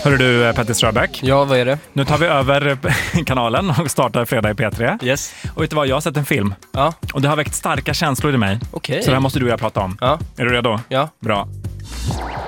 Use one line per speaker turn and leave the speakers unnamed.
Hörru du, Petter Ströbeck.
Ja, vad är det?
Nu tar vi över kanalen och startar fredag i P3.
Yes.
Och vet du vad, jag har sett en film.
Ja.
Och det har väckt starka känslor i mig.
Okej.
Så det här måste du och jag prata om.
Ja.
Är du redo?
Ja.
Bra.